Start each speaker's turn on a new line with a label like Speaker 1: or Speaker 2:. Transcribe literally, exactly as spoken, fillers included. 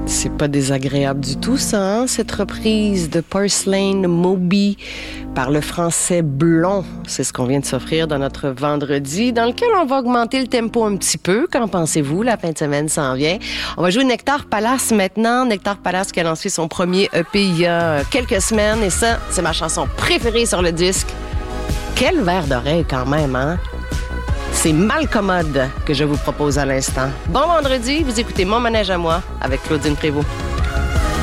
Speaker 1: C'est pas désagréable du tout, ça, hein? Cette reprise de Porcelain Moby par le français Blond. C'est ce qu'on vient de s'offrir dans notre vendredi, dans lequel on va augmenter le tempo un petit peu. Qu'en pensez-vous? La fin de semaine s'en vient. On va jouer Nectar Palace maintenant. Nectar Palace qui a lancé son premier E P il y a quelques semaines. Et ça, c'est ma chanson préférée sur le disque. Quel verre d'oreille quand même, hein? C'est Malcommode que je vous propose à l'instant. Bon vendredi, vous écoutez Mon Manège à moi avec Claudine Prévost.